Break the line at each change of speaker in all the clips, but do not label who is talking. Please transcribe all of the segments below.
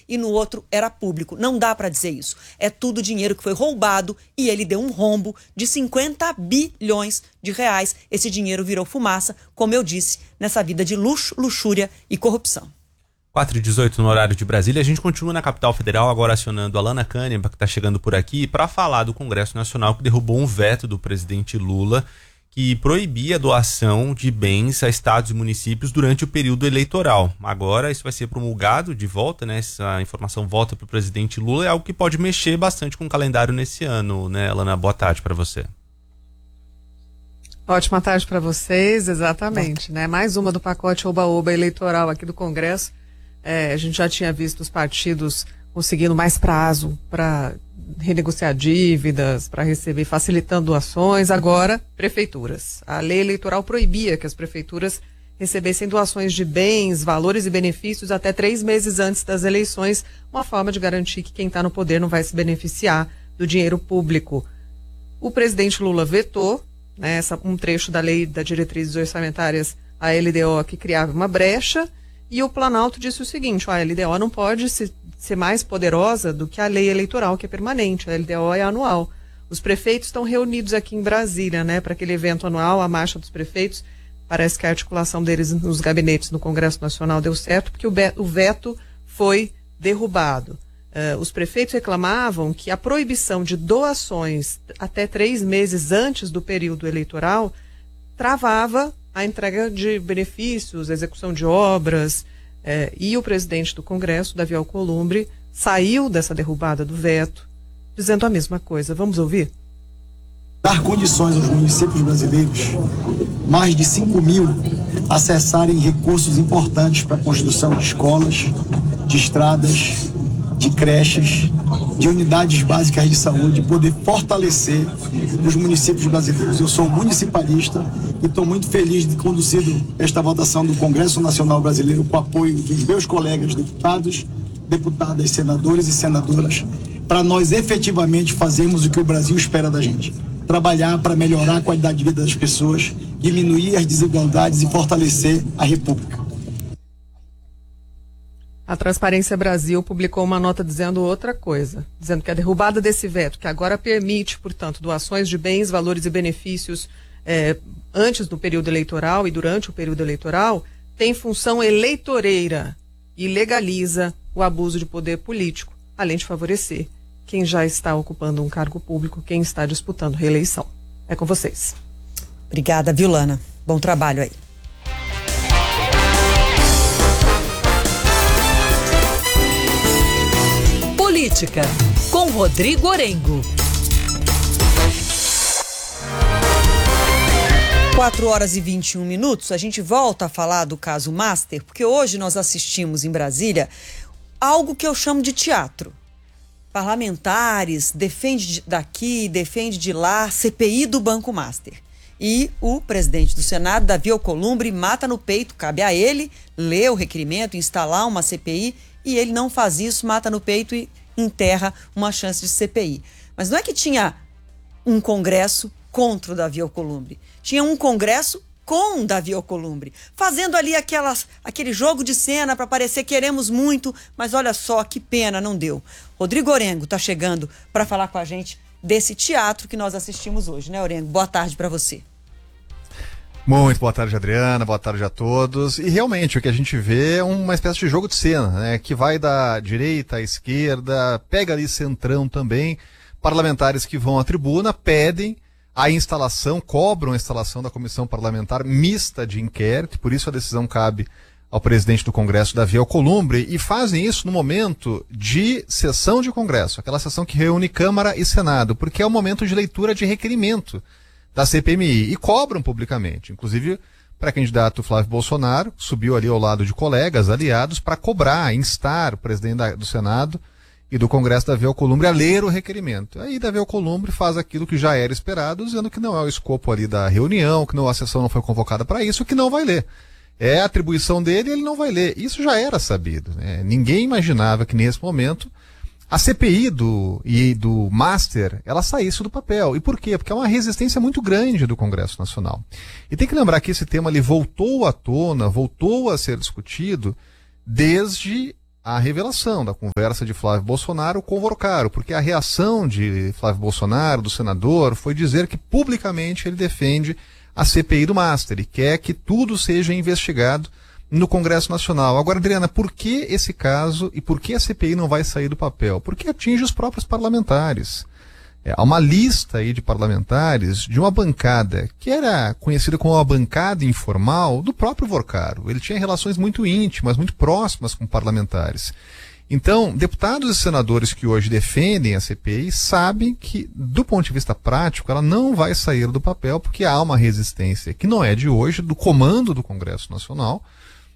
e no outro era público. Não dá para dizer isso. É tudo dinheiro que foi roubado e ele deu um rombo de 50 bilhões de reais. Esse dinheiro virou fumaça, como eu disse, nessa vida de luxo, luxúria e corrupção.
4h18 no horário de Brasília. A gente continua na capital federal, agora acionando a Alana Kahneman, que está chegando por aqui, para falar do Congresso Nacional, que derrubou um veto do presidente Lula, que proibia a doação de bens a estados e municípios durante o período eleitoral. Agora isso vai ser promulgado de volta, né? Essa informação volta para o presidente Lula, é algo que pode mexer bastante com o calendário nesse ano, né, Alana? Boa tarde para você.
Ótima tarde para vocês, exatamente, né? Mais uma do pacote oba-oba eleitoral aqui do Congresso. A gente já tinha visto os partidos conseguindo mais prazo para renegociar dívidas, para receber, facilitando doações. Agora, prefeituras. A lei eleitoral proibia que as prefeituras recebessem doações de bens, valores e benefícios até 3 meses antes das eleições, uma forma de garantir que quem está no poder não vai se beneficiar do dinheiro público. O presidente Lula vetou, né, um trecho da lei das diretrizes orçamentárias, a LDO, que criava uma brecha. E o Planalto disse o seguinte: a LDO não pode ser mais poderosa do que a lei eleitoral, que é permanente. A LDO é anual. Os prefeitos estão reunidos aqui em Brasília, né, para aquele evento anual, a Marcha dos Prefeitos. Parece que a articulação deles nos gabinetes no Congresso Nacional deu certo, porque o veto foi derrubado. Os prefeitos reclamavam que a proibição de doações até 3 meses antes do período eleitoral travava a entrega de benefícios, a execução de obras, e o presidente do Congresso, Davi Alcolumbre, saiu dessa derrubada do veto, dizendo a mesma coisa. Vamos ouvir?
Dar condições aos municípios brasileiros, mais de 5.000, acessarem recursos importantes para a construção de escolas, de estradas, de creches, de unidades básicas de saúde, poder fortalecer os municípios brasileiros. Eu sou municipalista e estou muito feliz de ter conduzido esta votação do Congresso Nacional Brasileiro com o apoio dos meus colegas deputados, deputadas, senadores e senadoras, para nós efetivamente fazermos o que o Brasil espera da gente. Trabalhar para melhorar a qualidade de vida das pessoas, diminuir as desigualdades e fortalecer a República.
A Transparência Brasil publicou uma nota dizendo outra coisa, dizendo que a derrubada desse veto, que agora permite, portanto, doações de bens, valores e benefícios antes do período eleitoral e durante o período eleitoral, tem função eleitoreira e legaliza o abuso de poder político, além de favorecer quem já está ocupando um cargo público, quem está disputando reeleição. É com vocês.
Obrigada, Violana. Bom trabalho aí.
Política, com Rodrigo Orengo.
4h21, a gente volta a falar do caso Master, porque hoje nós assistimos em Brasília algo que eu chamo de teatro. Parlamentares, defende daqui, defende de lá, CPI do Banco Master. E o presidente do Senado, Davi Alcolumbre, mata no peito, cabe a ele ler o requerimento, instalar uma CPI, e ele não faz isso, mata no peito e enterra uma chance de CPI. Mas não é que tinha um Congresso contra o Davi Alcolumbre. Tinha um Congresso com Davi Alcolumbre, fazendo ali aquele jogo de cena para parecer queremos muito, mas olha só, que pena, não deu. Rodrigo Orengo está chegando para falar com a gente desse teatro que nós assistimos hoje, né, Orengo? Boa tarde para você.
Muito boa tarde, Adriana, boa tarde a todos. E realmente o que a gente vê é uma espécie de jogo de cena, né, que vai da direita à esquerda, pega ali centrão também, parlamentares que vão à tribuna, pedem a instalação, cobram a instalação da comissão parlamentar mista de inquérito, por isso a decisão cabe ao presidente do Congresso, Davi Alcolumbre, e fazem isso no momento de sessão de Congresso, aquela sessão que reúne Câmara e Senado, porque é o momento de leitura de requerimento da CPMI, e cobram publicamente, inclusive pré-candidato Flávio Bolsonaro subiu ali ao lado de colegas, aliados, para cobrar, instar o presidente do Senado e do Congresso, Davi Alcolumbre, a ler o requerimento. Aí Davi Alcolumbre faz aquilo que já era esperado, dizendo que não é o escopo ali da reunião, que não, a sessão não foi convocada para isso, que não vai ler. É a atribuição dele e ele não vai ler. Isso já era sabido, né? Ninguém imaginava que nesse momento a CPI do Master, ela saísse do papel. E por quê? Porque é uma resistência muito grande do Congresso Nacional. E tem que lembrar que esse tema ele voltou à tona, voltou a ser discutido desde a revelação da conversa de Flávio Bolsonaro com o Vorcaro, porque a reação de Flávio Bolsonaro, do senador, foi dizer que publicamente ele defende a CPI do Master e quer que tudo seja investigado no Congresso Nacional. Agora, Adriana, por que esse caso e por que a CPI não vai sair do papel? Porque atinge os próprios parlamentares. Há uma lista aí de parlamentares de uma bancada que era conhecida como a bancada informal do próprio Vorcaro. Ele tinha relações muito íntimas, muito próximas com parlamentares. Então, deputados e senadores que hoje defendem a CPI sabem que, do ponto de vista prático, ela não vai sair do papel porque há uma resistência que não é de hoje, do comando do Congresso Nacional,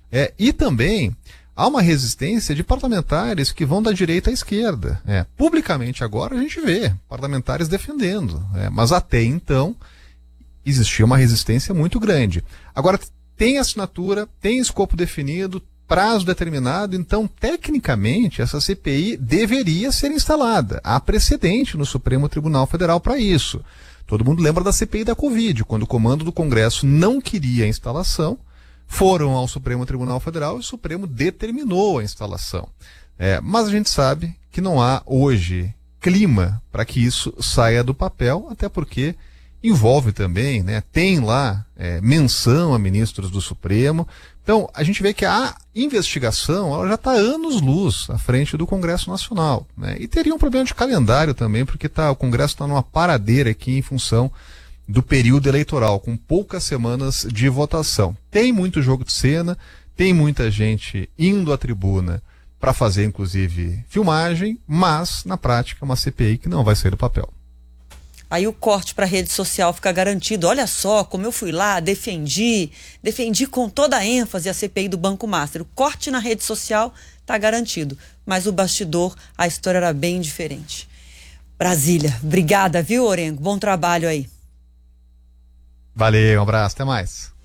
e também há uma resistência de parlamentares que vão da direita à esquerda. Publicamente agora a gente vê parlamentares defendendo, mas até então existia uma resistência muito grande. Agora tem assinatura, tem escopo definido, prazo determinado, então tecnicamente essa CPI deveria ser instalada. Há precedente no Supremo Tribunal Federal para isso. Todo mundo lembra da CPI da Covid, quando o comando do Congresso não queria a instalação, foram ao Supremo Tribunal Federal e o Supremo determinou a instalação. Mas a gente sabe que não há hoje clima para que isso saia do papel, até porque envolve também, tem lá menção a ministros do Supremo. Então, a gente vê que a investigação ela já está anos-luz à frente do Congresso Nacional. E teria um problema de calendário também, porque o Congresso está numa paradeira aqui em função do período eleitoral, com poucas semanas de votação. Tem muito jogo de cena, tem muita gente indo à tribuna para fazer, inclusive, filmagem, mas, na prática, é uma CPI que não vai sair do papel.
Aí o corte para a rede social fica garantido. Olha só como eu fui lá, defendi com toda a ênfase a CPI do Banco Master. O corte na rede social está garantido, mas o bastidor, a história era bem diferente. Brasília, obrigada, viu, Orengo? Bom trabalho aí.
Valeu, um abraço, até mais.